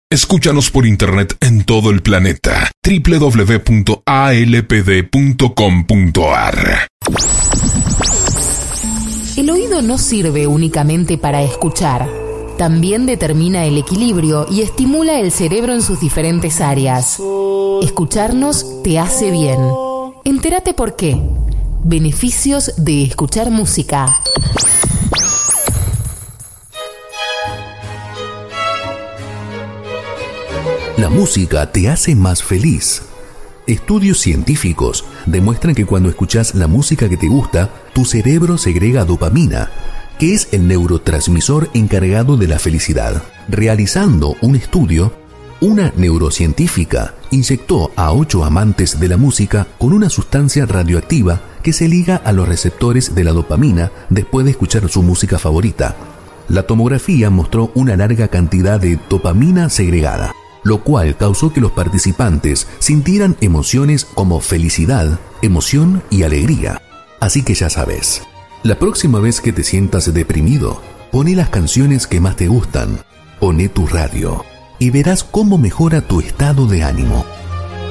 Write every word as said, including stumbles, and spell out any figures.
Escúchanos por internet en todo el planeta. doble u doble u doble u punto a l p d punto com punto a r. El oído no sirve únicamente para escuchar. También determina el equilibrio y estimula el cerebro en sus diferentes áreas. Escucharnos te hace bien. Entérate por qué. Beneficios de escuchar música. La música te hace más feliz. Estudios científicos demuestran que cuando escuchas la música que te gusta, tu cerebro segrega dopamina, que es el neurotransmisor encargado de la felicidad. Realizando un estudio, una neurocientífica inyectó a ocho amantes de la música con una sustancia radioactiva que se liga a los receptores de la dopamina después de escuchar su música favorita. La tomografía mostró una larga cantidad de dopamina segregada, lo cual causó que los participantes sintieran emociones como felicidad, emoción y alegría. Así que ya sabes, la próxima vez que te sientas deprimido, poné las canciones que más te gustan, poné tu radio y verás cómo mejora tu estado de ánimo.